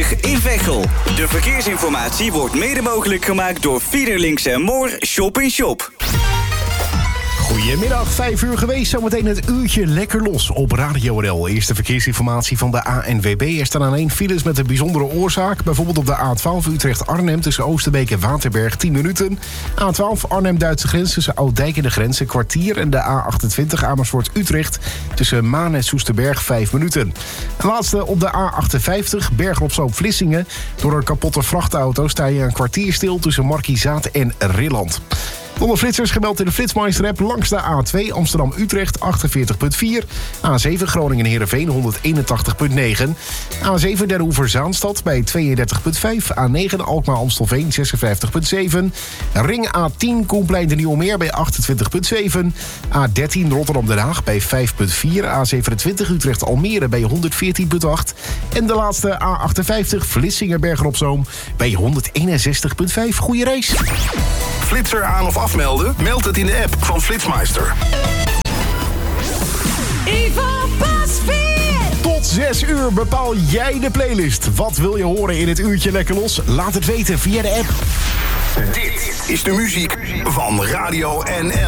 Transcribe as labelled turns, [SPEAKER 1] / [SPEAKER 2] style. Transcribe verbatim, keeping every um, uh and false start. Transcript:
[SPEAKER 1] vijftig in Veghel. De verkeersinformatie wordt mede mogelijk gemaakt door Fiederlinks en Moor Shop in Shop.
[SPEAKER 2] Goedemiddag, vijf uur geweest. Zometeen het uurtje lekker los op Radio R L. Eerste verkeersinformatie van de A N W B. Er staan alleen files met een bijzondere oorzaak. Bijvoorbeeld op de A twaalf Utrecht-Arnhem tussen Oosterbeek en Waterberg tien minuten. A twaalf Arnhem-Duitse grens tussen Ouddijk en de grens een kwartier. En de A achtentwintig Amersfoort-Utrecht tussen Maan en Soesterberg vijf minuten. En laatste op de A achtenvijftig Bergen-op-Zoom-Vlissingen. Door een kapotte vrachtauto sta je een kwartier stil tussen Markizaat en Rilland. Onder flitsers gemeld in de Flitsmeister-app langs de A twee Amsterdam-Utrecht achtenveertig komma vier. A zeven Groningen-Heerenveen honderdeenentachtig komma negen. A zeven Den Hoever-Zaanstad bij tweeëndertig komma vijf. A negen Alkmaar-Amstelveen zesenvijftig komma zeven. Ring A tien Koenplein de Nieuwe Meer bij achtentwintig komma zeven. A dertien Rotterdam-Den Haag bij vijf komma vier. A zevenentwintig Utrecht-Almere bij honderdveertien komma acht. En de laatste A achtenvijftig Vlissingen-Bergen-op-Zoom bij honderdeenenzestig komma vijf. Goeie race.
[SPEAKER 3] Flitser aan of afmelden? Meld het in de app van Flitsmeister.
[SPEAKER 4] Ivan Pasveer!
[SPEAKER 2] Tot zes uur bepaal jij de playlist. Wat wil je horen in het uurtje lekker los? Laat het weten via de app.
[SPEAKER 3] Dit is de muziek van Radio N L.